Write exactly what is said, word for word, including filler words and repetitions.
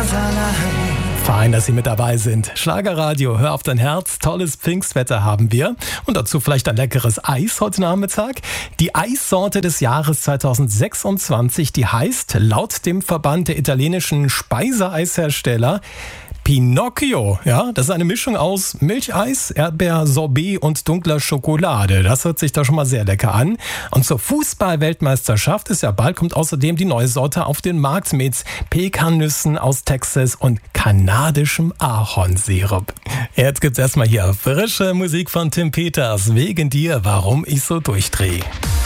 Fein, dass Sie mit dabei sind. Schlagerradio, hör auf dein Herz. Tolles Pfingstwetter haben wir. Und dazu vielleicht ein leckeres Eis heute Nachmittag. Die Eissorte des Jahres zweitausendsechsundzwanzig, die heißt laut dem Verband der italienischen Speiseeishersteller Pinocchio. Ja, das ist eine Mischung aus Milcheis, Erdbeer-Sorbet und dunkler Schokolade. Das hört sich da schon mal sehr lecker an. Und zur Fußball-Weltmeisterschaft ist ja bald, kommt außerdem die neue Sorte auf den Markt mit Pekannüssen aus Texas und kanadischem Ahornsirup. Jetzt gibt's erstmal hier frische Musik von Tim Peters. Wegen dir, warum ich so durchdrehe.